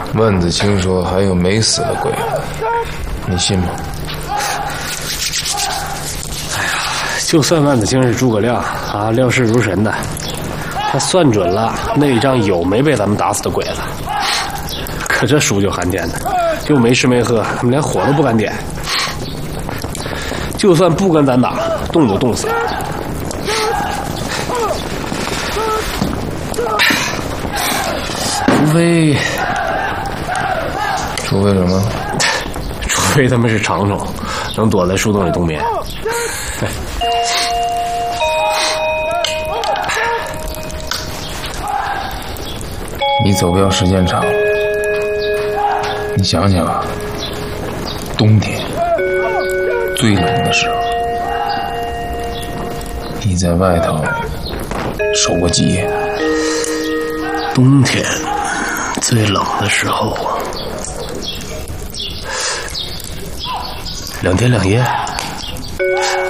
万子清说还有没死的鬼，你信吗？ 哎呀，就算万子清是诸葛亮啊，料事如神的，他算准了那一仗有没被咱们打死的鬼子，可这输就寒天的，又没吃没喝，他们连火都不敢点。就算不跟咱打，冻都冻死了。 除非什么？ 除非他们是长虫，能躲在树洞里冬眠。 你走镖时间长，你想想啊，冬天最冷的时候，你在外头守过几夜？ 冬天最冷的时候，2天2夜。